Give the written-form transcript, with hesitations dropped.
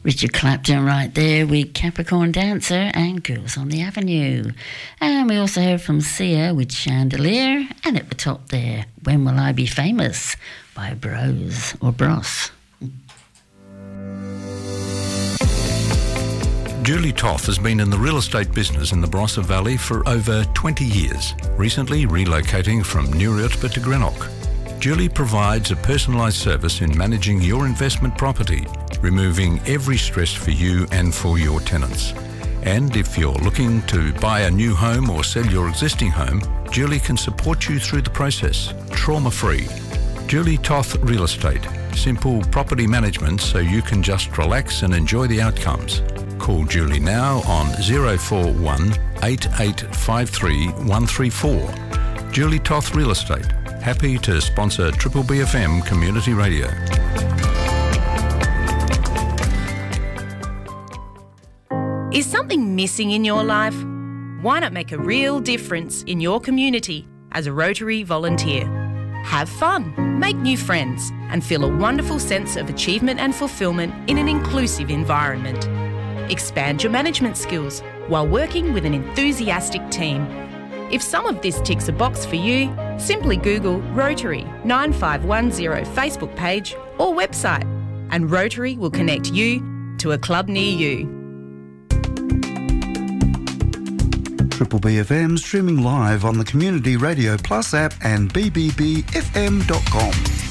Richard Clapton right there with Capricorn Dancer and Girls on the Avenue. And we also heard from Sia with Chandelier, and at the top there, When Will I Be Famous by Bros or Bros. Julie Toth has been in the real estate business in the Barossa Valley for over 20 years, recently relocating from Newriutba to Greenock. Julie provides a personalised service in managing your investment property, removing every stress for you and for your tenants. And if you're looking to buy a new home or sell your existing home, Julie can support you through the process, trauma-free. Julie Toth Real Estate. Simple property management so you can just relax and enjoy the outcomes. Call Julie now on 041 8853 134. Julie Toth Real Estate. Happy to sponsor Triple B FM Community Radio. Is something missing in your life? Why not make a real difference in your community as a Rotary volunteer? Have fun, make new friends, and feel a wonderful sense of achievement and fulfilment in an inclusive environment. Expand your management skills while working with an enthusiastic team. If some of this ticks a box for you, simply Google Rotary 9510 Facebook page or website, and Rotary will connect you to a club near you. Triple B FM streaming live on the Community Radio Plus app and bbbfm.com.